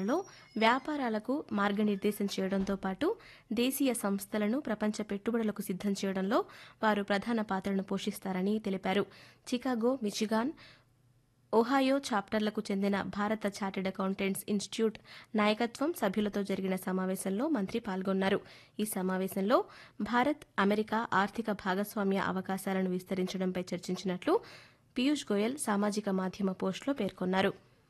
దేశాలలో వ్యాపారాలకు మార్గనిర్దేశం చేయడంతో పాటు దేశీయ సంస్థలను ప్రపంచ పెట్టుబడులకు సిద్దం చేయడంలో వారు ప్రధాన పాత్రను పోషిస్తారని తెలిపారు. చికాగో, మిచిగాన్, ఒహాయో చాప్టర్లకు చెందిన భారత చార్టెడ్ అకౌంటెంట్స్ ఇన్స్టిట్యూట్ నాయకత్వం సభ్యులతో జరిగిన సమావేశంలో మంత్రి పాల్గొన్నారు. ఈ సమావేశంలో భారత్, అమెరికా ఆర్థిక భాగస్వామ్య అవకాశాలను విస్తరించడంపై చర్చించినట్లు పీయూష్ గోయల్ సామాజిక మాధ్యమ పోస్టులో పేర్కొన్నారు.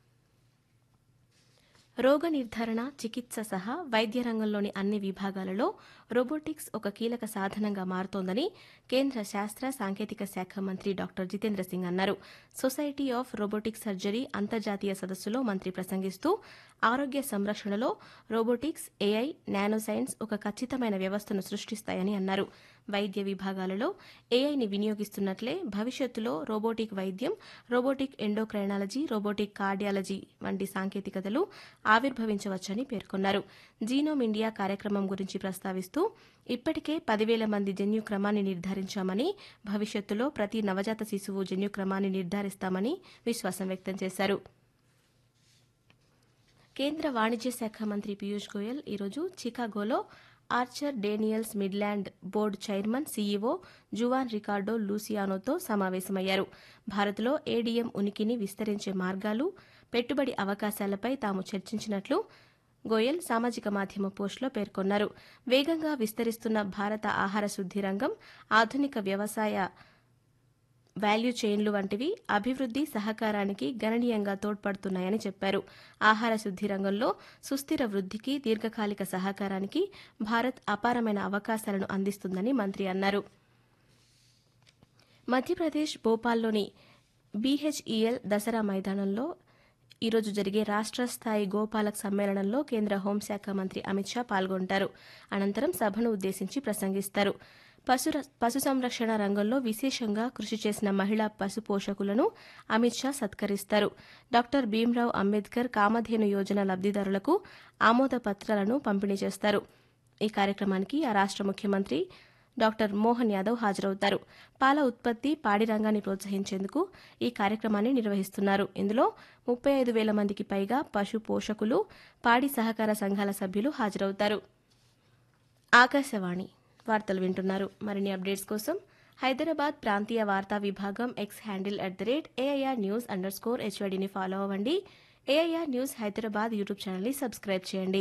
రోగ నిర్ధారణ, చికిత్స సహా వైద్య రంగంలోని అన్ని విభాగాలలో రోబోటిక్స్ ఒక కీలక సాధనంగా మారుతోందని కేంద్ర శాస్త్ర సాంకేతిక శాఖ మంత్రి డాక్టర్ జితేంద్ర సింగ్ అన్నారు. సొసైటీ ఆఫ్ రోబోటిక్ సర్జరీ అంతర్జాతీయ సదస్సులో మంత్రి ప్రసంగిస్తూ ఆరోగ్య సంరక్షణలో రోబోటిక్స్, ఏఐ, నానో సైన్స్ ఒక ఖచ్చితమైన వ్యవస్థను సృష్టిస్తాయని అన్నారు. వైద్య విభాగాలలో ఏఐని వినియోగిస్తున్నట్లే భవిష్యత్తులో రోబోటిక్ వైద్యం, రోబోటిక్ ఎండోక్రైనాలజీ, రోబోటిక్ కార్డియాలజీ వంటి సాంకేతికతలు ఆవిర్భవించవచ్చని పేర్కొన్నారు. జీనోమ్ ఇండియా కార్యక్రమం గురించి ప్రస్తావిస్తూ ఇప్పటికే 10,000 మంది జన్యుక్రమాన్ని నిర్ధారించామని, భవిష్యత్తులో ప్రతి నవజాత శిశువు జన్యుక్రమాన్ని నిర్ధారిస్తామని విశ్వాసం వ్యక్తం చేశారు. కేంద్ర వాణిజ్య శాఖ మంత్రి పీయూష్ గోయల్ ఈరోజు చికాగోలో Archer Daniels Midland board chairman, CEO Juan Ricardo లూసియానోతో సమావేశమయ్యారు. భారత్లో ఏడీఎం ఉనికిని విస్తరించే మార్గాలు, పెట్టుబడి అవకాశాలపై తాము చర్చించినట్లు గోయల్ సామాజిక మాధ్యమ పోస్టులో పేర్కొన్నారు. వేగంగా విస్తరిస్తున్న భారత ఆహార శుద్ది రంగం, ఆధునిక వ్యవసాయ వాల్యూ చైన్లు వంటివి అభివృద్ది సహకారానికి గణనీయంగా తోడ్పడుతున్నాయని చెప్పారు. ఆహార శుద్ది రంగంలో సుస్థిర వృద్దికి, దీర్ఘకాలిక సహకారానికి భారత్ అపారమైన అవకాశాలను అందిస్తుందని మంత్రి అన్నారు. మధ్యప్రదేశ్ భోపాల్లోని బీహెచ్ఈఎల్ దసరా మైదానంలో ఈరోజు జరిగే రాష్ట్ర స్థాయి గోపాలక్ సమ్మేళనంలో కేంద్ర హోంశాఖ మంత్రి అమిత్ షా పాల్గొంటారు. అనంతరం సభను ఉద్దేశించి ప్రసంగిస్తారు. పశు సంరక్షణ రంగంలో విశేషంగా కృషి చేసిన మహిళా పశు పోషకులను అమిత్ షా సత్కరిస్తారు. డాక్టర్ భీమ్రావ్ అంబేద్కర్ కామధేను యోజన లబ్దిదారులకు ఆమోద పత్రాలను పంపిణీ చేస్తారు. ఈ కార్యక్రమానికి ఆ రాష్ట్ర ముఖ్యమంత్రి డాక్టర్ మోహన్ యాదవ్ హాజరవుతారు. పాల ఉత్పత్తి, పాడి రంగాన్ని ప్రోత్సహించేందుకు ఈ కార్యక్రమాన్ని నిర్వహిస్తున్నారు. ఇందులో 35,000 మందికి పైగా పశు పోషకులు, పాడి సహకార సంఘాల సభ్యులు హాజరవుతారు. ఆకాశవాణి వార్తలు వింటున్నారు. మరిన్ని అప్డేట్స్ కోసం హైదరాబాద్ ప్రాంతీయ వార్తా విభాగం ఎక్స్ హ్యాండిల్ @AIR_News_HYDని ఫాలో అవ్వండి. ఏఐఆర్ న్యూస్ హైదరాబాద్ యూట్యూబ్ ఛానల్ని సబ్స్క్రైబ్ చేయండి.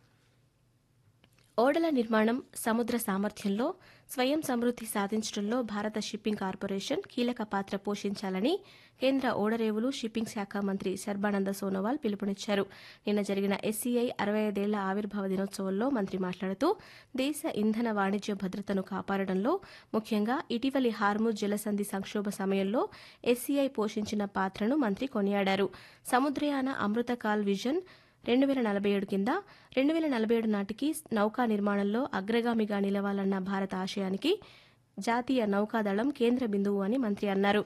ఓడల నిర్మాణం, సముద్ర సామర్థ్యంలో స్వయం సమృద్ది సాధించడంలో భారత షిప్పింగ్ కార్పొరేషన్ కీలక పాత్ర పోషించాలని కేంద్ర ఓడరేవులు, షిప్పింగ్ శాఖ మంత్రి సర్బానంద సోనోవాల్ పిలుపునిచ్చారు. నిన్న జరిగిన ఎస్సీఐ 65 ఏళ్ల ఆవిర్భావ దినోత్సవంలో మంత్రి మాట్లాడుతూ దేశ ఇంధన వాణిజ్య భద్రతను కాపాడడంలో, ముఖ్యంగా ఇటీవలి హార్ముజ్ జలసంధి సంక్షోభ సమయంలో ఎస్సీఐ పోషించిన పాత్రను మంత్రి కొనియాడారు. సముద్రయాన అమృతకాల్ విజన్ 2047 కింద 2047 నాటికి నౌకా నిర్మాణంలో అగ్రగామిగా నిలవాలన్న భారత ఆశయానికి జాతీయ నౌకాదళం కేంద్ర బిందువు అని మంత్రి అన్నారు.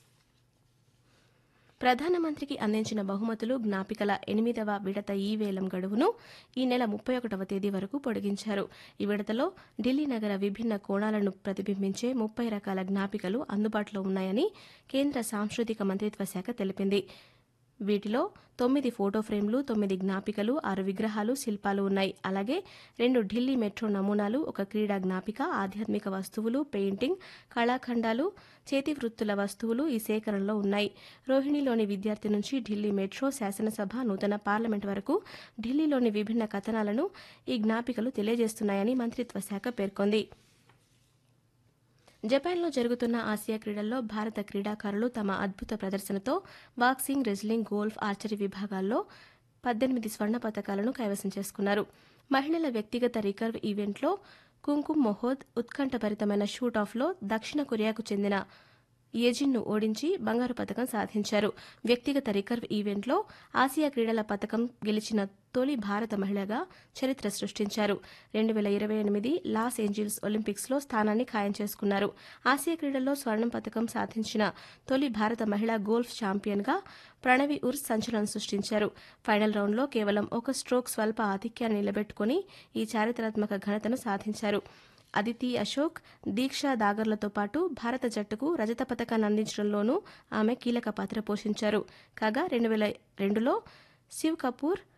ప్రధానమంత్రికి అందించిన బహుమతులు, జ్ఞాపికల 8వ విడత ఈ-వేలం గడువును ఈ నెల 31వ తేదీ వరకు పొడిగించారు. ఈ విడతలో ఢిల్లీ నగర విభిన్న కోణాలను ప్రతిబింబించే 30 రకాల జ్ఞాపికలు అందుబాటులో ఉన్నాయని కేంద్ర సాంస్కృతిక మంత్రిత్వ శాఖ తెలిపింది. వీటిలో 9 ఫోటో ఫ్రేమ్లు, 9 జ్ఞాపికలు, 6 విగ్రహాలు, శిల్పాలు ఉన్నాయి. అలాగే 2 ఢిల్లీ మెట్రో నమూనాలు, 1 క్రీడా జ్ఞాపిక, ఆధ్యాత్మిక వస్తువులు, పెయింటింగ్, కళాఖండాలు, చేతి వృత్తుల వస్తువులు ఈ సేకరణలో ఉన్నాయి. రోహిణిలోని విద్యార్థి నుంచి ఢిల్లీ మెట్రో, శాసనసభ, నూతన పార్లమెంట్ వరకు ఢిల్లీలోని విభిన్న కథనాలను ఈ జ్ఞాపికలు తెలియజేస్తున్నాయని మంత్రిత్వ శాఖ పేర్కొంది. జపాన్లో జరుగుతున్న ఆసియా క్రీడల్లో భారత క్రీడాకారులు తమ అద్భుత ప్రదర్శనతో బాక్సింగ్, రెజ్లింగ్, గోల్ఫ్, ఆర్చరీ విభాగాల్లో 18 స్వర్ణ పతకాలను కైవసం చేసుకున్నారు. మహిళల వ్యక్తిగత రికర్వ్ ఈవెంట్లో కుంకుమ్ మొహోద్ ఉత్కంఠభరితమైన షూటాఫ్లో దక్షిణ కొరియాకు చెందిన యెజిన్ను ఓడించి బంగారు పతకం సాధించారు. వ్యక్తిగత రికర్వ్ ఈవెంట్లో ఆసియా క్రీడల పతకం గెలిచిన తొలి భారత మహిళగా చరిత్ర సృష్టించారు. 2028 లాస్ ఏంజిల్స్ ఒలింపిక్స్లో స్థానాన్ని ఖాయం చేసుకున్నారు. ఆసియా క్రీడల్లో స్వర్ణం పతకం సాధించిన తొలి భారత మహిళా గోల్ఫ్ ఛాంపియన్గా ప్రణవి ఉర్స్ సంచలనం సృష్టించారు. ఫైనల్ రౌండ్లో కేవలం 1 స్ట్రోక్ స్వల్ప ఆధిక్యాన్ని నిలబెట్టుకుని ఈ చారిత్రాత్మక ఘనతను సాధించారు. అదితి అశోక్, దీక్షా దాగర్లతో పాటు భారత జట్టుకు రజత పతకాన్ని అందించడంలోనూ ఆమె కీలక పాత్ర పోషించారు. కాగా 2002లో శివ్ కపూర్,